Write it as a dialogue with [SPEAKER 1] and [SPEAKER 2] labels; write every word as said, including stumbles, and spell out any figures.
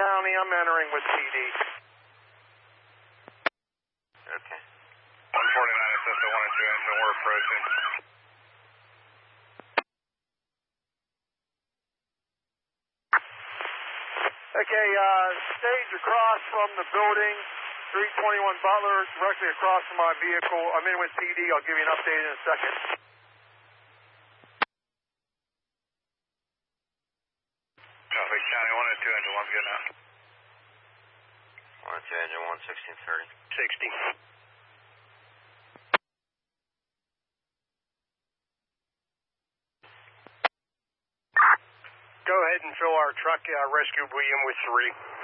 [SPEAKER 1] County, I'm entering with P D.
[SPEAKER 2] Okay.
[SPEAKER 3] one forty-nine, S S O one and two engine, we're approaching.
[SPEAKER 1] Okay, uh, stage across from the building, three twenty-one Butler, directly across from my vehicle. I'm in with P D. I'll give you an update in a second.
[SPEAKER 3] Copy, County one and two engine, one's good now.
[SPEAKER 2] one and two engine, one sixteen thirty.
[SPEAKER 3] sixty.
[SPEAKER 1] Go ahead and fill our truck, uh, rescue William with three.